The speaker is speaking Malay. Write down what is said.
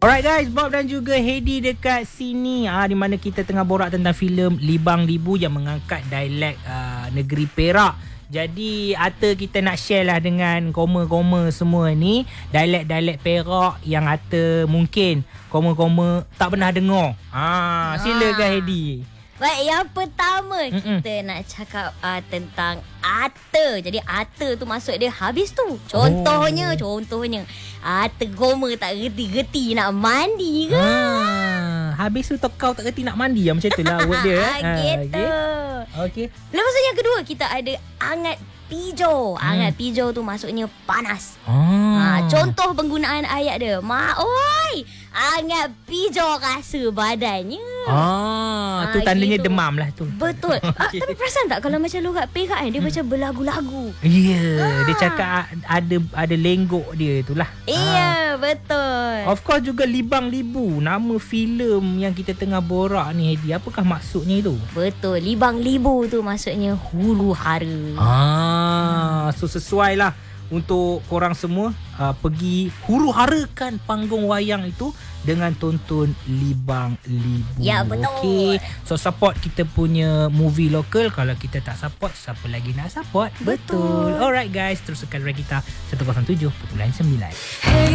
Alright guys, Bob dan juga Hedi dekat sini di mana kita tengah borak tentang filem Libang Libu yang mengangkat dialek negeri Perak. Jadi Ata kita nak share lah dengan koma-koma semua ni dialek-dialek Perak yang Ata mungkin koma-koma tak pernah dengar. Silakan Hedi. Baik, yang pertama kita nak cakap tentang Ata. Jadi Ata tu maksud dia habis tu. Contohnya Ata koma tak reti-reti nak mandi ke? Habis tu kau tak reti nak mandi macam tu lah word dia. Gitu. Okay. Lepas tu yang kedua kita ada angat pijo. Angat pijo tu maksudnya panas. Contoh penggunaan ayat dia. Mak oi, angat pijo rasa badannya. Tu tandanya gitu. demam lah tu. Betul. Tapi perasan tak kalau macam logat Perak kan, dia macam berlagu-lagu. Dia cakap ada lenggok dia tu lah. Iya, betul. Of course juga Libang Libu, nama filem yang kita tengah borak ni Hedi. Apakah maksudnya itu? Betul. Libang Libu tu maksudnya huru hara. So sesuai lah untuk korang semua pergi huru-harakan panggung wayang itu dengan tonton Libang Libu. Ya, betul. Okay. So support kita punya movie lokal. Kalau kita tak support, siapa lagi nak support? Betul. Alright guys, teruskan Rakita 107.9.